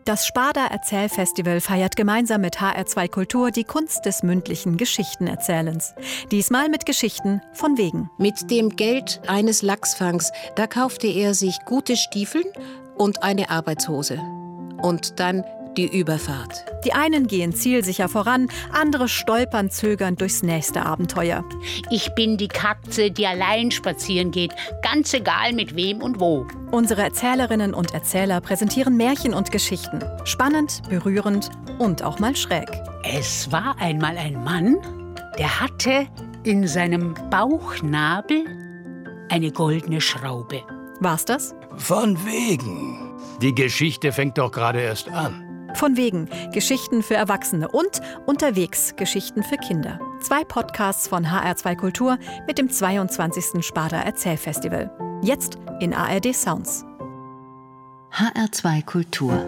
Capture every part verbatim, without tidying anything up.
Das Sparda Erzählfestival feiert gemeinsam mit H R zwei Kultur die Kunst des mündlichen Geschichtenerzählens. Diesmal mit Geschichten von wegen. Mit dem Geld eines Lachsfangs, da kaufte er sich gute Stiefeln und eine Arbeitshose. Und dann die Überfahrt. Die einen gehen zielsicher voran, andere stolpern zögernd durchs nächste Abenteuer. Ich bin die Katze, die allein spazieren geht, ganz egal mit wem und wo. Unsere Erzählerinnen und Erzähler präsentieren Märchen und Geschichten. Spannend, berührend und auch mal schräg. Es war einmal ein Mann, der hatte in seinem Bauchnabel eine goldene Schraube. War's das? Von wegen. Die Geschichte fängt doch gerade erst an. Von wegen. Geschichten für Erwachsene und unterwegs Geschichten für Kinder. Zwei Podcasts von H R zwei Kultur mit dem zweiundzwanzigsten Sparda Erzählfestival. Jetzt in A R D Sounds. H R zwei Kultur.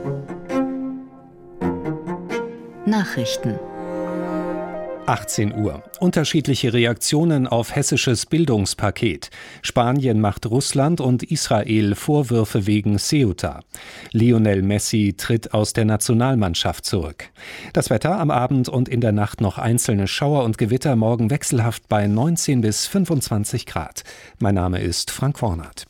Nachrichten. achtzehn Uhr. Unterschiedliche Reaktionen auf hessisches Bildungspaket. Spanien macht Russland und Israel Vorwürfe wegen Ceuta. Lionel Messi tritt aus der Nationalmannschaft zurück. Das Wetter am Abend und in der Nacht noch einzelne Schauer und Gewitter, morgen wechselhaft bei neunzehn bis fünfundzwanzig Grad. Mein Name ist Frank Wornath.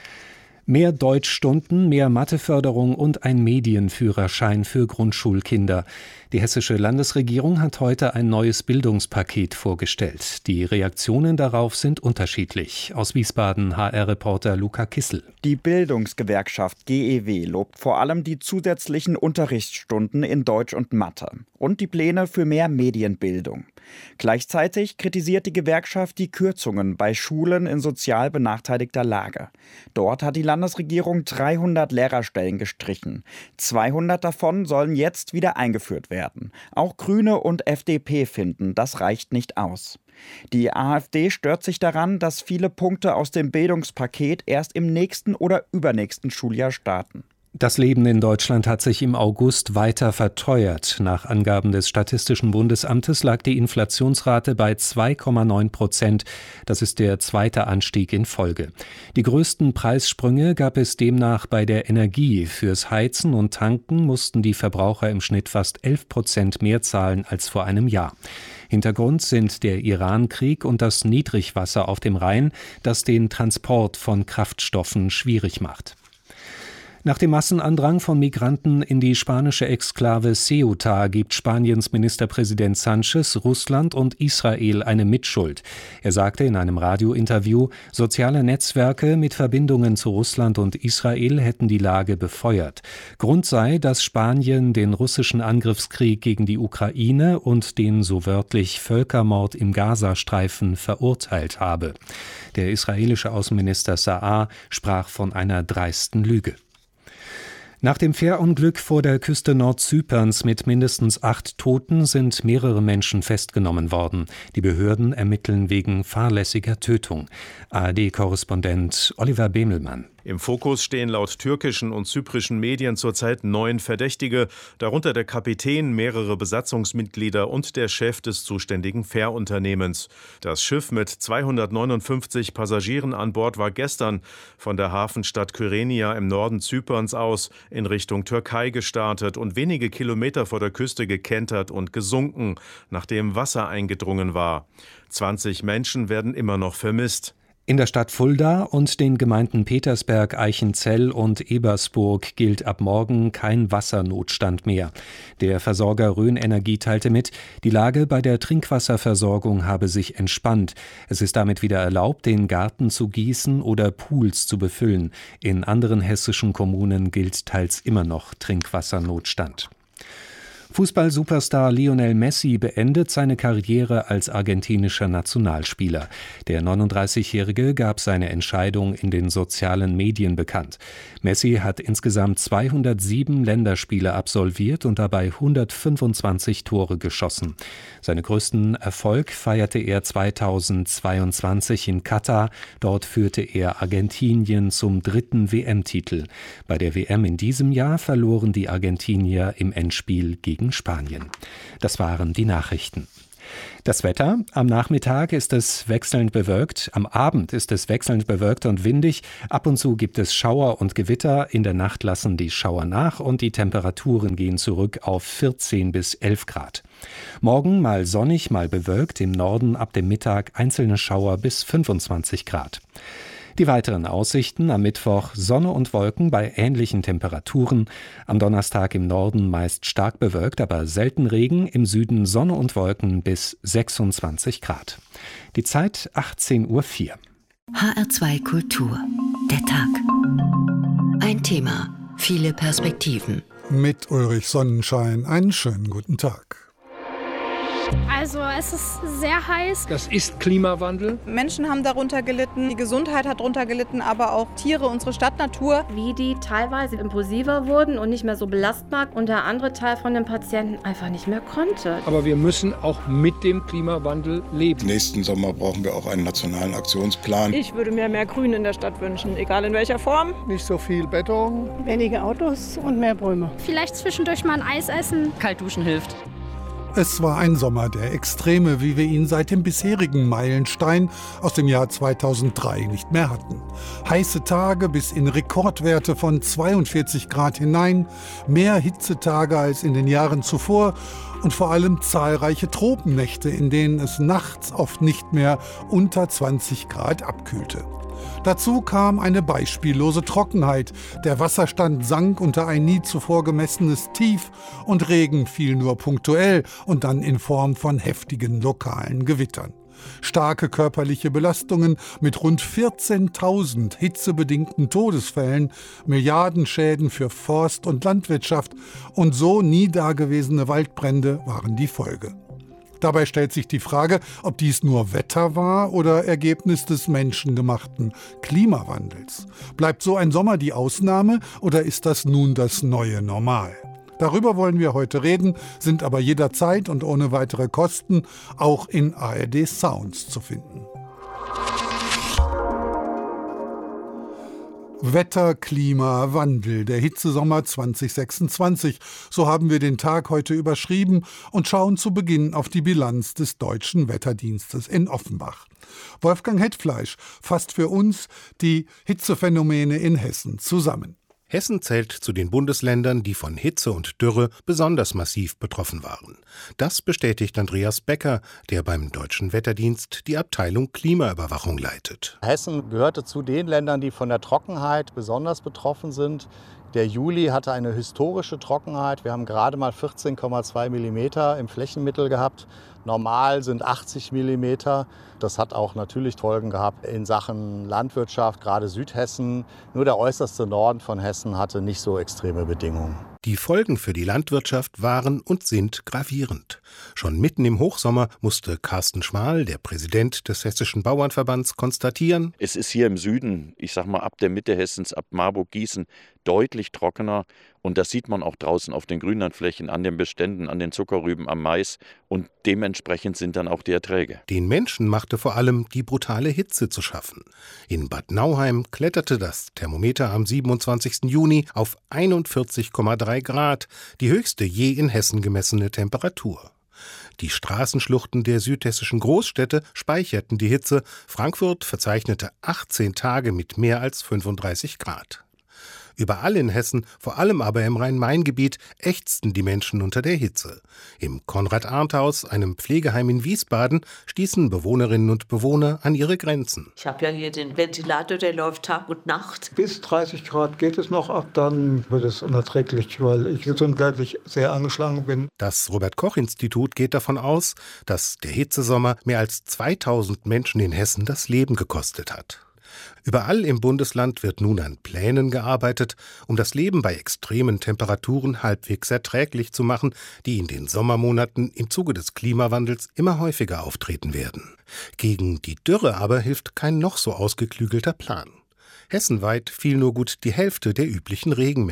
Mehr Deutschstunden, mehr Matheförderung und ein Medienführerschein für Grundschulkinder. Die hessische Landesregierung hat heute ein neues Bildungspaket vorgestellt. Die Reaktionen darauf sind unterschiedlich. Aus Wiesbaden H R-Reporter Luca Kissel. Die Bildungsgewerkschaft G E W lobt vor allem die zusätzlichen Unterrichtsstunden in Deutsch und Mathe und die Pläne für mehr Medienbildung. Gleichzeitig kritisiert die Gewerkschaft die Kürzungen bei Schulen in sozial benachteiligter Lage. Dort hat die Landesregierung dreihundert Lehrerstellen gestrichen. zweihundert davon sollen jetzt wieder eingeführt werden. Auch Grüne und F D P finden, das reicht nicht aus. Die AfD stört sich daran, dass viele Punkte aus dem Bildungspaket erst im nächsten oder übernächsten Schuljahr starten. Das Leben in Deutschland hat sich im August weiter verteuert. Nach Angaben des Statistischen Bundesamtes lag die Inflationsrate bei zwei Komma neun Prozent. Das ist der zweite Anstieg in Folge. Die größten Preissprünge gab es demnach bei der Energie. Fürs Heizen und Tanken mussten die Verbraucher im Schnitt fast elf Prozent mehr zahlen als vor einem Jahr. Hintergrund sind der Iran-Krieg und das Niedrigwasser auf dem Rhein, das den Transport von Kraftstoffen schwierig macht. Nach dem Massenandrang von Migranten in die spanische Exklave Ceuta gibt Spaniens Ministerpräsident Sánchez Russland und Israel eine Mitschuld. Er sagte in einem Radiointerview, soziale Netzwerke mit Verbindungen zu Russland und Israel hätten die Lage befeuert. Grund sei, dass Spanien den russischen Angriffskrieg gegen die Ukraine und den so wörtlich Völkermord im Gazastreifen verurteilt habe. Der israelische Außenminister Saar sprach von einer dreisten Lüge. Nach dem Fährunglück vor der Küste Nordzyperns mit mindestens acht Toten sind mehrere Menschen festgenommen worden. Die Behörden ermitteln wegen fahrlässiger Tötung. A R D-Korrespondent Oliver Bemelmann. Im Fokus stehen laut türkischen und zyprischen Medien zurzeit neun Verdächtige, darunter der Kapitän, mehrere Besatzungsmitglieder und der Chef des zuständigen Fährunternehmens. Das Schiff mit zweihundertneunundfünfzig Passagieren an Bord war gestern von der Hafenstadt Kyrenia im Norden Zyperns aus in Richtung Türkei gestartet und wenige Kilometer vor der Küste gekentert und gesunken, nachdem Wasser eingedrungen war. zwanzig Menschen werden immer noch vermisst. In der Stadt Fulda und den Gemeinden Petersberg, Eichenzell und Ebersburg gilt ab morgen kein Wassernotstand mehr. Der Versorger Rhön Energie teilte mit, die Lage bei der Trinkwasserversorgung habe sich entspannt. Es ist damit wieder erlaubt, den Garten zu gießen oder Pools zu befüllen. In anderen hessischen Kommunen gilt teils immer noch Trinkwassernotstand. Fußball-Superstar Lionel Messi beendet seine Karriere als argentinischer Nationalspieler. Der neununddreißigjährige gab seine Entscheidung in den sozialen Medien bekannt. Messi hat insgesamt zweihundertsieben Länderspiele absolviert und dabei hundertfünfundzwanzig Tore geschossen. Seinen größten Erfolg feierte er zweitausendzweiundzwanzig in Katar. Dort führte er Argentinien zum dritten W M-Titel. Bei der W M in diesem Jahr verloren die Argentinier im Endspiel gegen Spanien. Das waren die Nachrichten. Das Wetter: Am Nachmittag ist es wechselnd bewölkt, am Abend ist es wechselnd bewölkt und windig. Ab und zu gibt es Schauer und Gewitter. In der Nacht lassen die Schauer nach und die Temperaturen gehen zurück auf vierzehn bis elf Grad. Morgen mal sonnig, mal bewölkt. Im Norden ab dem Mittag einzelne Schauer bis fünfundzwanzig Grad. Die weiteren Aussichten: Am Mittwoch Sonne und Wolken bei ähnlichen Temperaturen. Am Donnerstag im Norden meist stark bewölkt, aber selten Regen. Im Süden Sonne und Wolken bis sechsundzwanzig Grad. Die Zeit achtzehn Uhr vier. H R zwei Kultur. Der Tag. Ein Thema, viele Perspektiven. Mit Ulrich Sonnenschein einen schönen guten Tag. Also es ist sehr heiß. Das ist Klimawandel. Menschen haben darunter gelitten, die Gesundheit hat darunter gelitten, aber auch Tiere, unsere Stadtnatur. Wie die teilweise impulsiver wurden und nicht mehr so belastbar und der andere Teil von den Patienten einfach nicht mehr konnte. Aber wir müssen auch mit dem Klimawandel leben. Nächsten Sommer brauchen wir auch einen nationalen Aktionsplan. Ich würde mir mehr Grün in der Stadt wünschen, egal in welcher Form. Nicht so viel Beton. Weniger Autos und mehr Bäume. Vielleicht zwischendurch mal ein Eis essen. Kalt duschen hilft. Es war ein Sommer der Extreme, wie wir ihn seit dem bisherigen Meilenstein aus dem Jahr zweitausenddrei nicht mehr hatten. Heiße Tage bis in Rekordwerte von zweiundvierzig Grad hinein, mehr Hitzetage als in den Jahren zuvor und vor allem zahlreiche Tropennächte, in denen es nachts oft nicht mehr unter zwanzig Grad abkühlte. Dazu kam eine beispiellose Trockenheit. Der Wasserstand sank unter ein nie zuvor gemessenes Tief und Regen fiel nur punktuell und dann in Form von heftigen lokalen Gewittern. Starke körperliche Belastungen mit rund vierzehntausend hitzebedingten Todesfällen, Milliardenschäden für Forst- und Landwirtschaft und so nie dagewesene Waldbrände waren die Folge. Dabei stellt sich die Frage, ob dies nur Wetter war oder Ergebnis des menschengemachten Klimawandels. Bleibt so ein Sommer die Ausnahme oder ist das nun das neue Normal? Darüber wollen wir heute reden, sind aber jederzeit und ohne weitere Kosten auch in A R D Sounds zu finden. Wetter, Klima, Wandel, der Hitzesommer zwanzig sechsundzwanzig. So haben wir den Tag heute überschrieben und schauen zu Beginn auf die Bilanz des Deutschen Wetterdienstes in Offenbach. Wolfgang Hetfleisch fasst für uns die Hitzephänomene in Hessen zusammen. Hessen zählt zu den Bundesländern, die von Hitze und Dürre besonders massiv betroffen waren. Das bestätigt Andreas Becker, der beim Deutschen Wetterdienst die Abteilung Klimaüberwachung leitet. Hessen gehörte zu den Ländern, die von der Trockenheit besonders betroffen sind. Der Juli hatte eine historische Trockenheit. Wir haben gerade mal vierzehn Komma zwei Millimeter im Flächenmittel gehabt. Normal sind achtzig Millimeter. Das hat auch natürlich Folgen gehabt in Sachen Landwirtschaft, gerade Südhessen. Nur der äußerste Norden von Hessen hatte nicht so extreme Bedingungen. Die Folgen für die Landwirtschaft waren und sind gravierend. Schon mitten im Hochsommer musste Carsten Schmal, der Präsident des Hessischen Bauernverbands, konstatieren: Es ist hier im Süden, ich sag mal ab der Mitte Hessens, ab Marburg-Gießen, deutlich trockener. Und das sieht man auch draußen auf den Grünlandflächen, an den Beständen, an den Zuckerrüben, am Mais. Und dementsprechend sind dann auch die Erträge. Den Menschen machte vor allem die brutale Hitze zu schaffen. In Bad Nauheim kletterte das Thermometer am siebenundzwanzigsten Juni auf einundvierzig Komma drei Grad, die höchste je in Hessen gemessene Temperatur. Die Straßenschluchten der südhessischen Großstädte speicherten die Hitze. Frankfurt verzeichnete achtzehn Tage mit mehr als fünfunddreißig Grad. Überall in Hessen, vor allem aber im Rhein-Main-Gebiet, ächzten die Menschen unter der Hitze. Im Konrad-Arndt-Haus, einem Pflegeheim in Wiesbaden, stießen Bewohnerinnen und Bewohner an ihre Grenzen. Ich habe ja hier den Ventilator, der läuft Tag und Nacht. Bis dreißig Grad geht es noch, ab dann wird es unerträglich, weil ich gesundheitlich sehr angeschlagen bin. Das Robert-Koch-Institut geht davon aus, dass der Hitzesommer mehr als zweitausend Menschen in Hessen das Leben gekostet hat. Überall im Bundesland wird nun an Plänen gearbeitet, um das Leben bei extremen Temperaturen halbwegs erträglich zu machen, die in den Sommermonaten im Zuge des Klimawandels immer häufiger auftreten werden. Gegen die Dürre aber hilft kein noch so ausgeklügelter Plan. Hessenweit fiel nur gut die Hälfte der üblichen Regenmenge.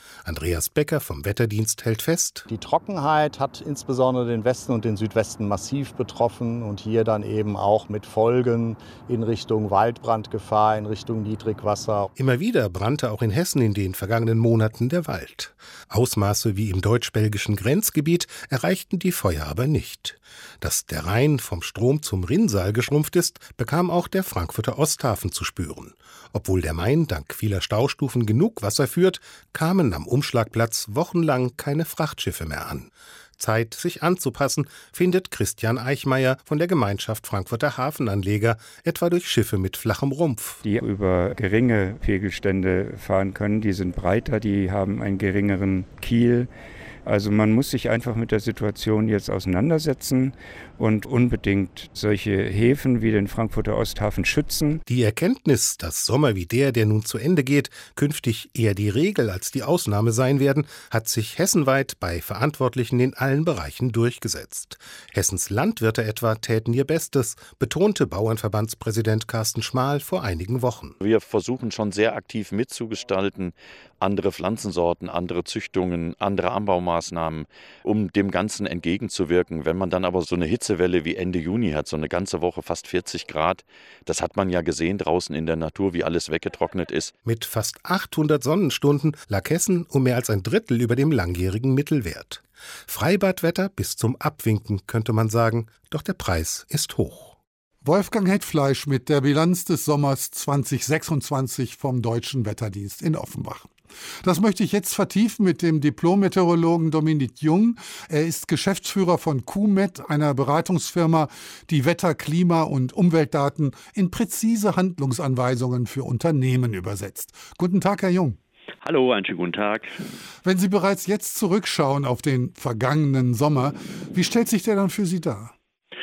Andreas Becker vom Wetterdienst hält fest: Die Trockenheit hat insbesondere den Westen und den Südwesten massiv betroffen und hier dann eben auch mit Folgen in Richtung Waldbrandgefahr, in Richtung Niedrigwasser. Immer wieder brannte auch in Hessen in den vergangenen Monaten der Wald. Ausmaße wie im deutsch-belgischen Grenzgebiet erreichten die Feuer aber nicht. Dass der Rhein vom Strom zum Rinnsal geschrumpft ist, bekam auch der Frankfurter Osthafen zu spüren. Obwohl der Main dank vieler Staustufen genug Wasser führt, kamen am Umschlagplatz wochenlang keine Frachtschiffe mehr an. Zeit, sich anzupassen, findet Christian Eichmeier von der Gemeinschaft Frankfurter Hafenanleger, etwa durch Schiffe mit flachem Rumpf. Die über geringe Pegelstände fahren können, die sind breiter, die haben einen geringeren Kiel. Also man muss sich einfach mit der Situation jetzt auseinandersetzen und unbedingt solche Häfen wie den Frankfurter Osthafen schützen. Die Erkenntnis, dass Sommer wie der, der nun zu Ende geht, künftig eher die Regel als die Ausnahme sein werden, hat sich hessenweit bei Verantwortlichen in allen Bereichen durchgesetzt. Hessens Landwirte etwa täten ihr Bestes, betonte Bauernverbandspräsident Carsten Schmal vor einigen Wochen. Wir versuchen schon sehr aktiv mitzugestalten, andere Pflanzensorten, andere Züchtungen, andere Anbaumaßnahmen, um dem Ganzen entgegenzuwirken. Wenn man dann aber so eine Hitzewelle wie Ende Juni hat, so eine ganze Woche fast vierzig Grad, das hat man ja gesehen draußen in der Natur, wie alles weggetrocknet ist. Mit fast achthundert Sonnenstunden lag Hessen um mehr als ein Drittel über dem langjährigen Mittelwert. Freibadwetter bis zum Abwinken, könnte man sagen, doch der Preis ist hoch. Wolfgang Hetfleisch mit der Bilanz des Sommers zwanzig sechsundzwanzig vom Deutschen Wetterdienst in Offenbach. Das möchte ich jetzt vertiefen mit dem Diplom-Meteorologen Dominik Jung. Er ist Geschäftsführer von Q M E T, einer Beratungsfirma, die Wetter-, Klima- und Umweltdaten in präzise Handlungsanweisungen für Unternehmen übersetzt. Guten Tag, Herr Jung. Hallo, einen schönen guten Tag. Wenn Sie bereits jetzt zurückschauen auf den vergangenen Sommer, wie stellt sich der dann für Sie dar?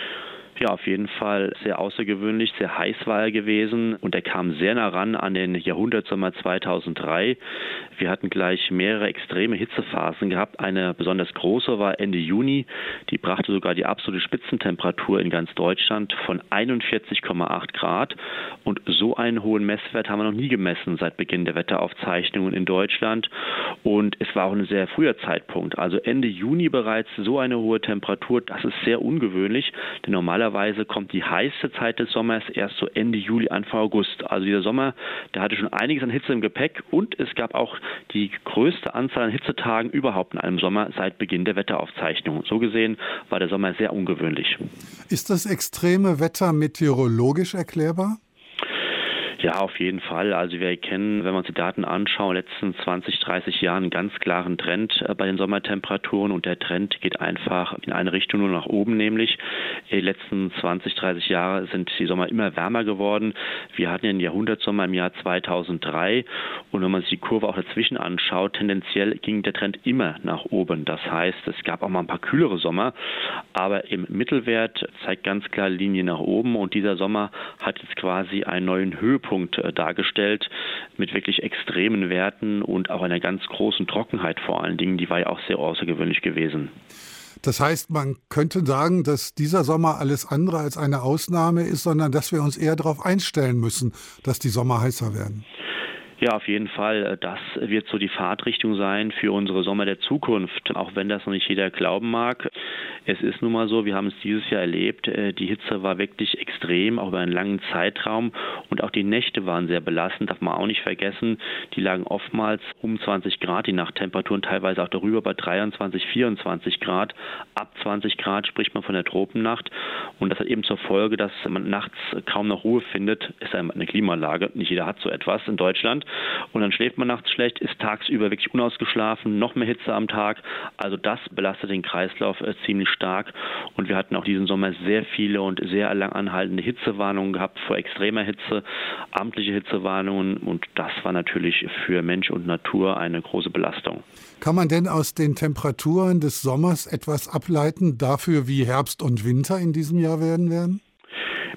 Ja, auf jeden Fall sehr außergewöhnlich, sehr heiß war er gewesen und er kam sehr nah ran an den Jahrhundertsommer zweitausenddrei. Wir hatten gleich mehrere extreme Hitzephasen gehabt. Eine besonders große war Ende Juni. Die brachte sogar die absolute Spitzentemperatur in ganz Deutschland von einundvierzig Komma acht Grad. Und so einen hohen Messwert haben wir noch nie gemessen seit Beginn der Wetteraufzeichnungen in Deutschland. Und es war auch ein sehr früher Zeitpunkt. Also Ende Juni bereits so eine hohe Temperatur, das ist sehr ungewöhnlich. Denn normalerweise kommt die heiße Zeit des Sommers erst so Ende Juli, Anfang August. Also dieser Sommer, der hatte schon einiges an Hitze im Gepäck und es gab auch die größte Anzahl an Hitzetagen überhaupt in einem Sommer seit Beginn der Wetteraufzeichnung. So gesehen war der Sommer sehr ungewöhnlich. Ist das extreme Wetter meteorologisch erklärbar? Ja, auf jeden Fall. Also wir erkennen, wenn wir uns die Daten anschauen, in den letzten zwanzig, dreißig Jahren einen ganz klaren Trend bei den Sommertemperaturen und der Trend geht einfach in eine Richtung nur nach oben, nämlich die letzten zwanzig, dreißig Jahre sind die Sommer immer wärmer geworden. Wir hatten den Jahrhundertsommer im Jahr zweitausenddrei und wenn man sich die Kurve auch dazwischen anschaut, tendenziell ging der Trend immer nach oben. Das heißt, es gab auch mal ein paar kühlere Sommer, aber im Mittelwert zeigt ganz klar Linie nach oben und dieser Sommer hat jetzt quasi einen neuen Höhepunkt dargestellt mit wirklich extremen Werten und auch einer ganz großen Trockenheit vor allen Dingen. Die war ja auch sehr außergewöhnlich gewesen. Das heißt, man könnte sagen, dass dieser Sommer alles andere als eine Ausnahme ist, sondern dass wir uns eher darauf einstellen müssen, dass die Sommer heißer werden. Ja, auf jeden Fall. Das wird so die Fahrtrichtung sein für unsere Sommer der Zukunft, auch wenn das noch nicht jeder glauben mag. Es ist nun mal so, wir haben es dieses Jahr erlebt, die Hitze war wirklich extrem, auch über einen langen Zeitraum und auch die Nächte waren sehr belastend, darf man auch nicht vergessen. Die lagen oftmals um zwanzig Grad, die Nachttemperaturen teilweise auch darüber bei dreiundzwanzig, vierundzwanzig Grad. Ab zwanzig Grad spricht man von der Tropennacht und das hat eben zur Folge, dass man nachts kaum noch Ruhe findet. Ist eine Klimaanlage, nicht jeder hat so etwas in Deutschland. Und dann schläft man nachts schlecht, ist tagsüber wirklich unausgeschlafen, noch mehr Hitze am Tag. Also das belastet den Kreislauf äh, ziemlich stark. Und wir hatten auch diesen Sommer sehr viele und sehr lang anhaltende Hitzewarnungen gehabt vor extremer Hitze, amtliche Hitzewarnungen. Und das war natürlich für Mensch und Natur eine große Belastung. Kann man denn aus den Temperaturen des Sommers etwas ableiten dafür, wie Herbst und Winter in diesem Jahr werden werden?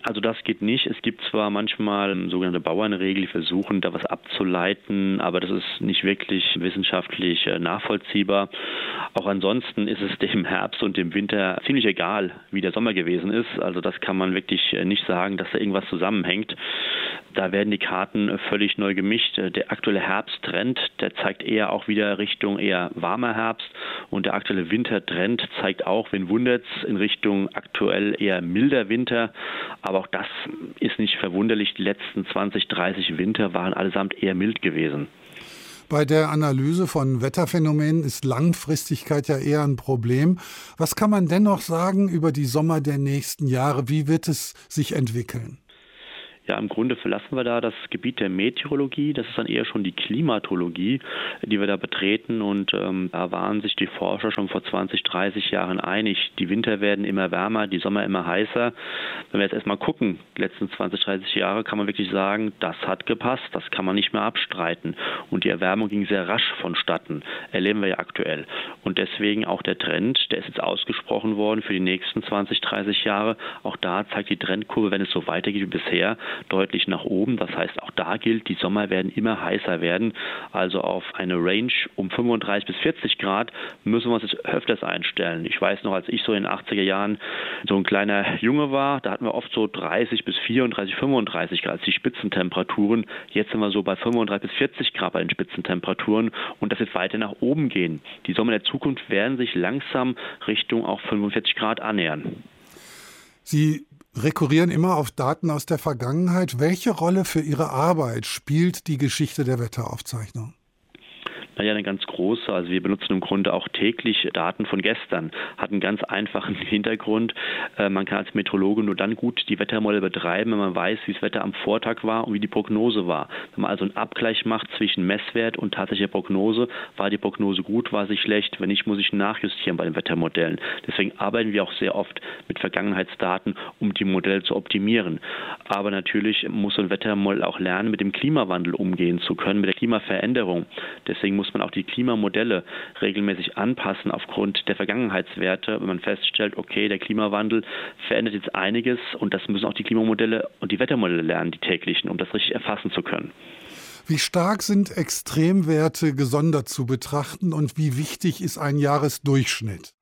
Also das geht nicht. Es gibt zwar manchmal sogenannte Bauernregeln, die versuchen, da was abzuleiten, aber das ist nicht wirklich wissenschaftlich nachvollziehbar. Auch ansonsten ist es dem Herbst und dem Winter ziemlich egal, wie der Sommer gewesen ist. Also das kann man wirklich nicht sagen, dass da irgendwas zusammenhängt. Da werden die Karten völlig neu gemischt. Der aktuelle Herbsttrend, der zeigt eher auch wieder Richtung eher warmer Herbst. Und der aktuelle Wintertrend zeigt auch, wen wundert's, in Richtung aktuell eher milder Winter. Aber auch das ist nicht verwunderlich. Die letzten zwanzig, dreißig Winter waren allesamt eher mild gewesen. Bei der Analyse von Wetterphänomenen ist Langfristigkeit ja eher ein Problem. Was kann man dennoch sagen über die Sommer der nächsten Jahre? Wie wird es sich entwickeln? Ja, im Grunde verlassen wir da das Gebiet der Meteorologie. Das ist dann eher schon die Klimatologie, die wir da betreten. Und ähm, da waren sich die Forscher schon vor zwanzig, dreißig Jahren einig. Die Winter werden immer wärmer, die Sommer immer heißer. Wenn wir jetzt erstmal gucken, die letzten zwanzig, dreißig Jahre, kann man wirklich sagen, das hat gepasst, das kann man nicht mehr abstreiten. Und die Erwärmung ging sehr rasch vonstatten. Erleben wir ja aktuell. Und deswegen auch der Trend, der ist jetzt ausgesprochen worden für die nächsten zwanzig, dreißig Jahre. Auch da zeigt die Trendkurve, wenn es so weitergeht wie bisher, deutlich nach oben. Das heißt, auch da gilt, die Sommer werden immer heißer werden. Also auf eine Range um fünfunddreißig bis vierzig Grad müssen wir uns jetzt öfters einstellen. Ich weiß noch, als ich so in den achtziger Jahren so ein kleiner Junge war, da hatten wir oft so dreißig bis vierunddreißig, fünfunddreißig Grad als die Spitzentemperaturen. Jetzt sind wir so bei fünfunddreißig bis vierzig Grad bei den Spitzentemperaturen und das wird weiter nach oben gehen. Die Sommer der Zukunft werden sich langsam Richtung auch fünfundvierzig Grad annähern. Sie rekurrieren immer auf Daten aus der Vergangenheit. Welche Rolle für Ihre Arbeit spielt die Geschichte der Wetteraufzeichnung? Naja, eine ganz große. Also wir benutzen im Grunde auch täglich Daten von gestern. Hat einen ganz einfachen Hintergrund. Äh, man kann als Meteorologe nur dann gut die Wettermodelle betreiben, wenn man weiß, wie das Wetter am Vortag war und wie die Prognose war. Wenn man also einen Abgleich macht zwischen Messwert und tatsächlicher Prognose, war die Prognose gut, war sie schlecht. Wenn nicht, muss ich nachjustieren bei den Wettermodellen. Deswegen arbeiten wir auch sehr oft mit Vergangenheitsdaten, um die Modelle zu optimieren. Aber natürlich muss ein Wettermodell auch lernen, mit dem Klimawandel umgehen zu können, mit der Klimaveränderung. Deswegen muss man auch die Klimamodelle regelmäßig anpassen aufgrund der Vergangenheitswerte, wenn man feststellt, okay, der Klimawandel verändert jetzt einiges und das müssen auch die Klimamodelle und die Wettermodelle lernen, die täglichen, um das richtig erfassen zu können. Wie stark sind Extremwerte gesondert zu betrachten und wie wichtig ist ein Jahresdurchschnitt?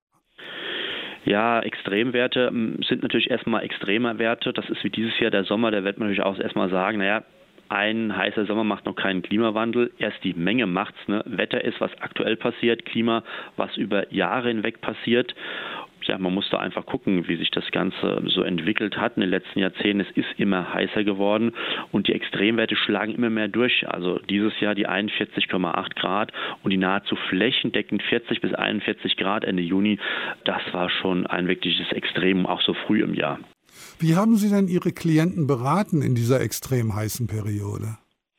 Ja, Extremwerte sind natürlich erstmal extremer Werte. Das ist wie dieses Jahr der Sommer, da wird man natürlich auch erstmal sagen, naja, ein heißer Sommer macht noch keinen Klimawandel. Erst die Menge macht's. Ne? Wetter ist, was aktuell passiert. Klima, was über Jahre hinweg passiert. Ja, man muss da einfach gucken, wie sich das Ganze so entwickelt hat in den letzten Jahrzehnten. Es ist immer heißer geworden und die Extremwerte schlagen immer mehr durch. Also dieses Jahr die einundvierzig Komma acht Grad und die nahezu flächendeckend vierzig bis einundvierzig Grad Ende Juni. Das war schon ein wirkliches Extrem, auch so früh im Jahr. Wie haben Sie denn Ihre Klienten beraten in dieser extrem heißen Periode?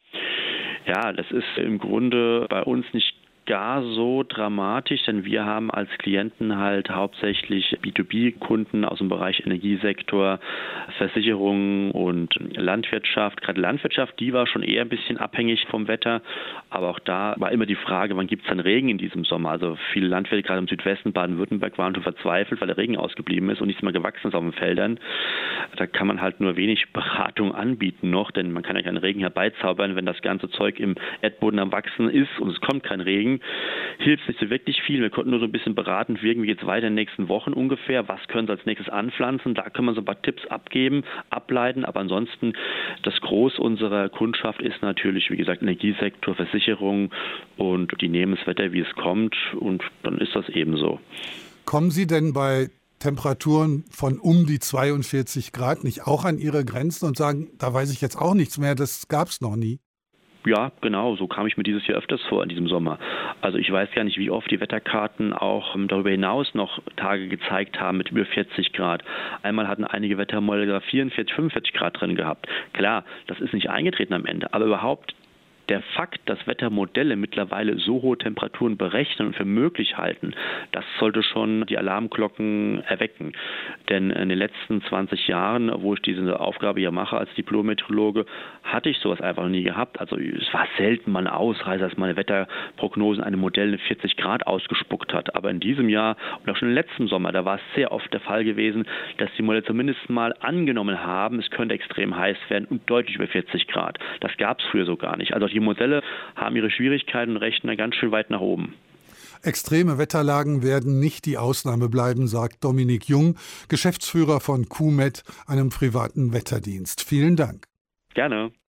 Ja, das ist im Grunde bei uns nicht gar so dramatisch, denn wir haben als Klienten halt hauptsächlich B zwei B-Kunden aus dem Bereich Energiesektor, Versicherungen und Landwirtschaft. Gerade Landwirtschaft, die war schon eher ein bisschen abhängig vom Wetter, aber auch da war immer die Frage, wann gibt es dann Regen in diesem Sommer? Also viele Landwirte, gerade im Südwesten, Baden-Württemberg, waren schon verzweifelt, weil der Regen ausgeblieben ist und nichts mehr gewachsen ist auf den Feldern. Da kann man halt nur wenig Beratung anbieten noch, denn man kann ja keinen Regen herbeizaubern, wenn das ganze Zeug im Erdboden am Wachsen ist und es kommt kein Regen. Hilft nicht so wirklich viel. Wir konnten nur so ein bisschen beratend wirken, wie geht es weiter in den nächsten Wochen ungefähr, was können Sie als nächstes anpflanzen. Da können wir so ein paar Tipps abgeben, ableiten, aber ansonsten das Groß unserer Kundschaft ist natürlich, wie gesagt, Energiesektor, Versicherung und die nehmen das Wetter, wie es kommt und dann ist das eben so. Kommen Sie denn bei Temperaturen von um die zweiundvierzig Grad nicht auch an Ihre Grenzen und sagen, da weiß ich jetzt auch nichts mehr, das gab es noch nie? Ja, genau, so kam ich mir dieses Jahr öfters vor in diesem Sommer. Also ich weiß gar nicht, wie oft die Wetterkarten auch darüber hinaus noch Tage gezeigt haben mit über vierzig Grad. Einmal hatten einige Wettermodelle vierundvierzig, fünfundvierzig Grad drin gehabt. Klar, das ist nicht eingetreten am Ende, aber überhaupt Der Fakt, dass Wettermodelle mittlerweile so hohe Temperaturen berechnen und für möglich halten, das sollte schon die Alarmglocken erwecken. Denn in den letzten zwanzig Jahren, wo ich diese Aufgabe ja mache als Diplom-Meteorologe, hatte ich sowas einfach noch nie gehabt. Also es war selten mal ein Ausreißer, dass meine Wetterprognosen einem Modell eine vierzig Grad ausgespuckt hat. Aber in diesem Jahr und auch schon im letzten Sommer, da war es sehr oft der Fall gewesen, dass die Modelle zumindest mal angenommen haben, es könnte extrem heiß werden und deutlich über vierzig Grad. Das gab es früher so gar nicht. Also die Modelle haben ihre Schwierigkeiten und rechnen da ganz schön weit nach oben. Extreme Wetterlagen werden nicht die Ausnahme bleiben, sagt Dominik Jung, Geschäftsführer von Q-Met, einem privaten Wetterdienst. Vielen Dank. Gerne.